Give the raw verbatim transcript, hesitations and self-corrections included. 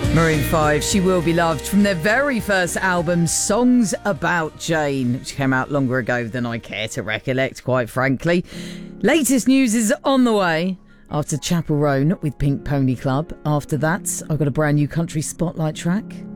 Maroon five, She Will Be Loved, from their very first album, Songs About Jane, which came out longer ago than I care to recollect, quite frankly. Latest news is on the way after Chapel Roan with Pink Pony Club. After that, I've got a brand new country spotlight track.